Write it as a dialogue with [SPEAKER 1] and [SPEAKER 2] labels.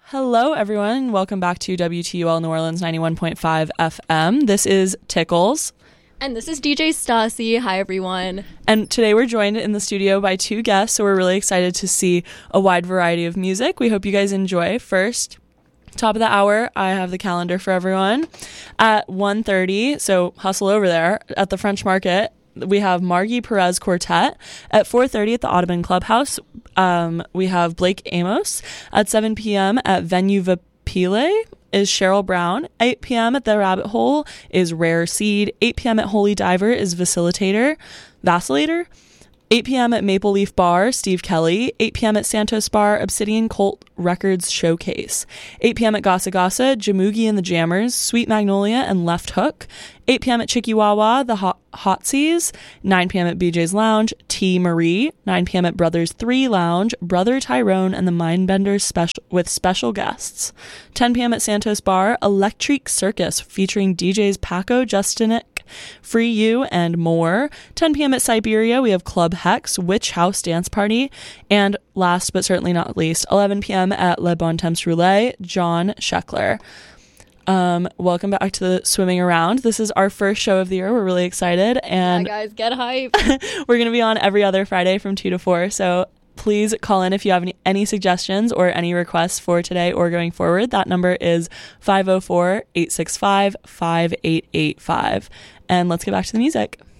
[SPEAKER 1] Hello, everyone. Welcome back to WTUL New Orleans 91.5 FM. This is Tickles.
[SPEAKER 2] And this is DJ Stassi. Hi, everyone.
[SPEAKER 1] And today we're joined in the studio by two guests, so we're really excited to see a wide variety of music. We hope you guys enjoy. First, top of the hour, I have the calendar for everyone. At 1:30, so hustle over there, at the French Market, we have Margie Perez Quartet. At 4:30 at the Audubon Clubhouse, we have Blake Amos. At 7 p.m. at Venue Vapile is Cheryl Brown. 8 p.m. at the Rabbit Hole is Rare Seed. 8 p.m. at Holy Diver is Vacillator. 8 p.m. at Maple Leaf Bar, Steve Kelly. 8 p.m. at Santos Bar, Obsidian Cult Records Showcase. 8 p.m. at Gossa Gossa, Jamugi and the Jammers, Sweet Magnolia and Left Hook. 8 p.m. at Chikiwawa, the Hot Seas. 9 p.m. at BJ's Lounge, T. Marie. 9 p.m. at Brothers 3 Lounge, Brother Tyrone and the Mindbenders with special guests. 10 p.m. at Santos Bar, Electric Circus featuring DJs Paco, Justinic, Free You, and more. 10 p.m. at Siberia, we have Club Hex, Witch House Dance Party. And last but certainly not least, 11 p.m. at Le Bon Temps Roulette, John Scheckler. Welcome back to the Swimming Around. This is our first show of the year. We're really excited. And
[SPEAKER 2] yeah, guys, get hype.
[SPEAKER 1] We're going to be on every other Friday from 2 to 4. So please call in if you have any suggestions or any requests for today or going forward. That number is 504-865-5885. And let's get back to the music.